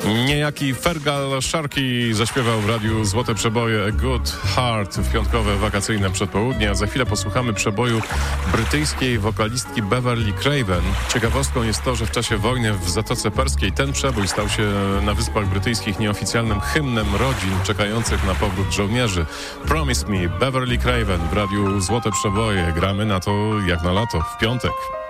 Niejaki Fergal Sharkey zaśpiewał w radiu Złote Przeboje A Good Heart w piątkowe wakacyjne przedpołudnie, a za chwilę posłuchamy przeboju brytyjskiej wokalistki Beverly Craven. Ciekawostką jest to, że w czasie wojny w Zatoce Perskiej ten przebój stał się na Wyspach Brytyjskich nieoficjalnym hymnem rodzin czekających na powrót żołnierzy. Promise Me, Beverly Craven w radiu Złote Przeboje. Gramy na to jak na lato, w piątek.